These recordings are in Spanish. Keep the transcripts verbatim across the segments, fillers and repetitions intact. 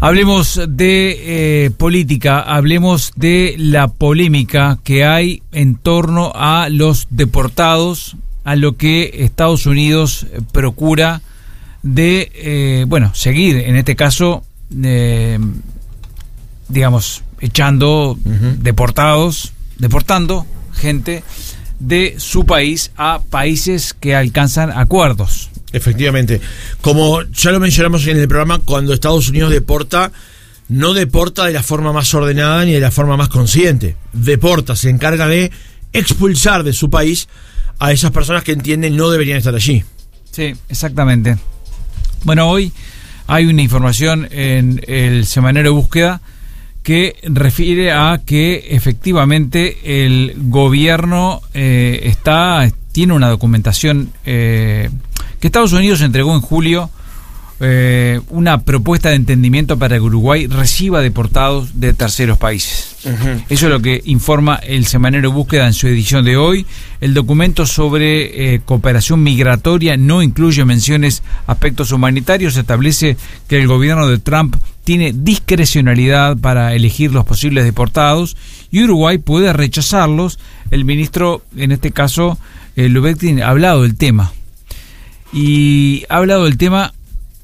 Hablemos de eh, política, hablemos de la polémica que hay en torno a los deportados, a lo que Estados Unidos procura de, eh, bueno, seguir, en este caso, eh, digamos, echando uh-huh. deportados, deportando gente de su país a países que alcanzan acuerdos. Efectivamente, como ya lo mencionamos en el programa, cuando Estados Unidos deporta, no deporta de la forma más ordenada ni de la forma más consciente. Deporta, se encarga de expulsar de su país a esas personas que entienden no deberían estar allí. Sí, exactamente. Bueno, hoy hay una información en el semanario Búsqueda que refiere a que efectivamente el gobierno eh, está tiene una documentación eh, que Estados Unidos entregó en julio eh, una propuesta de entendimiento para que Uruguay reciba deportados de terceros países. Uh-huh. Eso es lo que informa el semanario Búsqueda en su edición de hoy. El documento sobre eh, cooperación migratoria no incluye menciones a aspectos humanitarios. Establece que el gobierno de Trump tiene discrecionalidad para elegir los posibles deportados y Uruguay puede rechazarlos. El ministro, en este caso, eh, Löfven, ha hablado del tema. Y ha hablado del tema,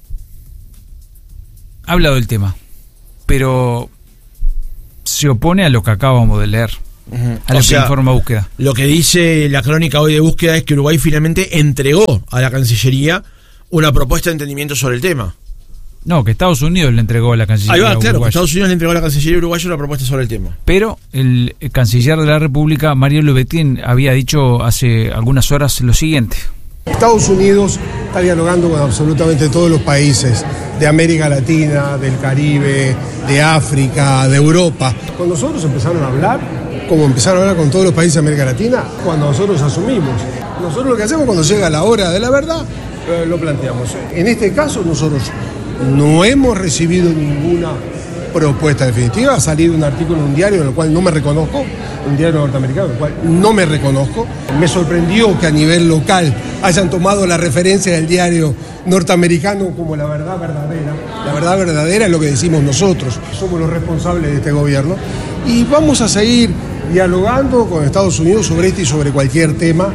ha hablado del tema, pero se opone a lo que acabamos de leer, uh-huh. a lo o que sea, informa Búsqueda. Lo que dice la crónica hoy de Búsqueda es que Uruguay finalmente entregó a la Cancillería una propuesta de entendimiento sobre el tema. No, que Estados Unidos le entregó a la Cancillería Ahí va, claro, uruguaya. que Estados Unidos le entregó a la Cancillería uruguaya una propuesta sobre el tema. Pero el, el canciller de la República, Mario Löfven, había dicho hace algunas horas lo siguiente. Estados Unidos está dialogando con absolutamente todos los países de América Latina, del Caribe, de África, de Europa. Cuando nosotros empezaron a hablar, como empezaron a hablar con todos los países de América Latina, cuando nosotros asumimos. Nosotros lo que hacemos cuando llega la hora de la verdad, eh, lo planteamos. En este caso nosotros no hemos recibido ninguna propuesta definitiva. Ha salido un artículo en un diario en el cual no me reconozco, un diario norteamericano en el cual no me reconozco. Me sorprendió que a nivel local hayan tomado la referencia del diario norteamericano como la verdad verdadera. La verdad verdadera es lo que decimos nosotros. Somos los responsables de este gobierno y vamos a seguir dialogando con Estados Unidos sobre este y sobre cualquier tema.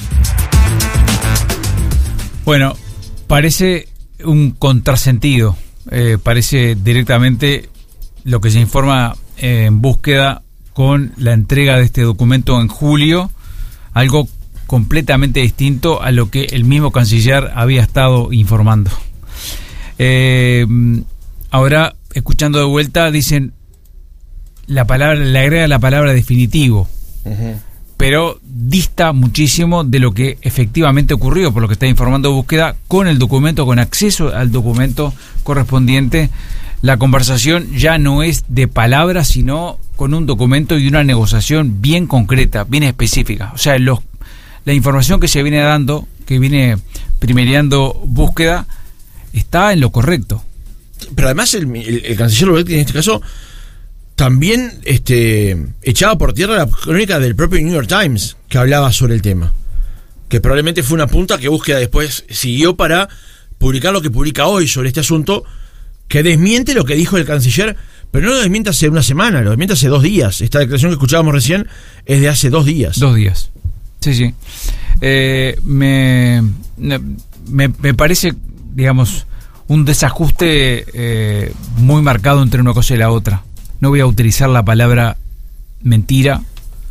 Bueno, parece un contrasentido. Eh, parece directamente lo que se informa eh, en Búsqueda con la entrega de este documento en julio, algo completamente distinto a lo que el mismo canciller había estado informando. Eh, ahora, escuchando de vuelta, dicen la palabra, le agrega la palabra definitivo, uh-huh. pero dista muchísimo de lo que efectivamente ocurrió, por lo que está informando Búsqueda, con el documento, con acceso al documento correspondiente. La conversación ya no es de palabras, sino con un documento y una negociación bien concreta, bien específica. O sea, los, la información que se viene dando, que viene primereando Búsqueda, está en lo correcto. Pero además el, el, el canciller Löfven en este caso también este, echaba por tierra la crónica del propio New York Times que hablaba sobre el tema, que probablemente fue una punta que Búsqueda después siguió para publicar lo que publica hoy sobre este asunto, que desmiente lo que dijo el canciller, pero no lo desmiente hace una semana, lo desmiente hace dos días. Esta declaración que escuchábamos recién es de hace dos días. Dos días. Sí, sí. Eh, me, me, me parece, digamos, un desajuste eh, muy marcado entre una cosa y la otra. No voy a utilizar la palabra mentira,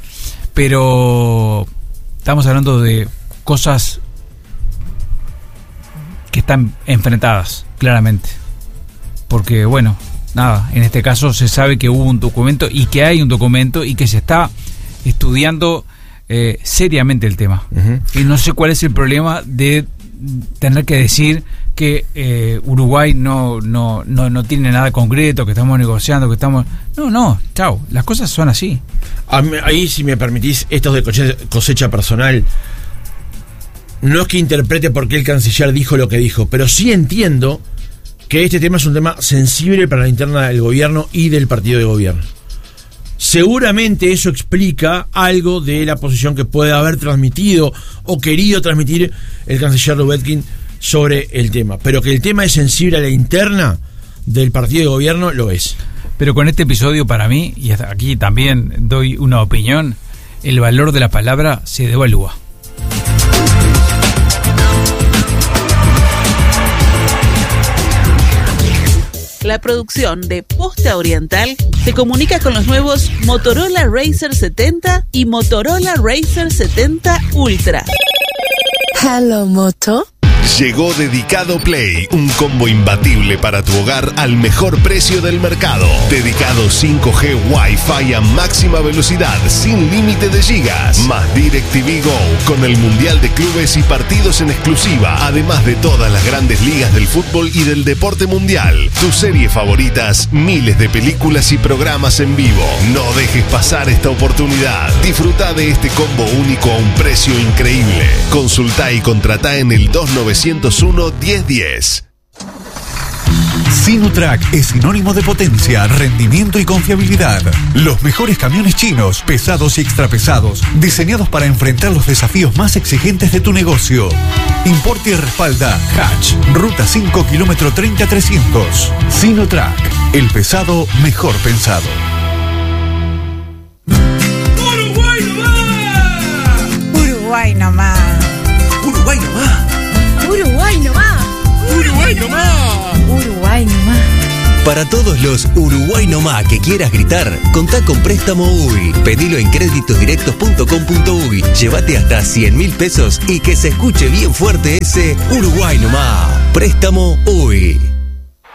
pero estamos hablando de cosas que están enfrentadas, claramente. Porque, bueno, nada, en este caso se sabe que hubo un documento y que hay un documento y que se está estudiando eh, seriamente el tema. Uh-huh. Y no sé cuál es el problema de tener que decir que eh, Uruguay no, no, no, no tiene nada concreto, que estamos negociando, que estamos... No, no, chao, las cosas son así. Ahí, si me permitís, esto de cosecha, cosecha personal, no es que interprete por qué el canciller dijo lo que dijo, pero sí entiendo que este tema es un tema sensible para la interna del gobierno y del partido de gobierno. Seguramente eso explica algo de la posición que puede haber transmitido o querido transmitir el canciller Löfven sobre el tema. Pero que el tema es sensible a la interna, del partido de gobierno, lo es. Pero con este episodio, para mí, y hasta aquí también doy una opinión, el valor de la palabra se devalúa. La producción de Posta Oriental se comunica con los nuevos Motorola Razr setenta y Motorola Razr setenta Ultra. Hello, Moto. Llegó Dedicado Play, un combo imbatible para tu hogar al mejor precio del mercado. Dedicado cinco G, Wi-Fi a máxima velocidad, sin límite de gigas. Más DirecTV Go, con el Mundial de Clubes y partidos en exclusiva, además de todas las grandes ligas del fútbol y del deporte mundial. Tus series favoritas, miles de películas y programas en vivo. No dejes pasar esta oportunidad. Disfruta de este combo único a un precio increíble. Consulta y contratá en el dos nueve cero uno, diez diez. Sinotrack es sinónimo de potencia, rendimiento y confiabilidad. Los mejores camiones chinos, pesados y extrapesados, diseñados para enfrentar los desafíos más exigentes de tu negocio. Importa y respalda Hatch, Ruta cinco, kilómetro treinta trescientos. Sinotrack, el pesado mejor pensado. ¡Uruguay nomás! Uruguay nomás. ¡Uruguay nomás! Uruguay nomás. ¡Uruguay nomás! Uruguay nomás. Para todos los Uruguay nomás que quieras gritar, contá con Préstamo U Y. Pedilo en créditos directos punto com punto uy. Llévate hasta cien mil pesos y que se escuche bien fuerte ese Uruguay nomás. Préstamo U Y.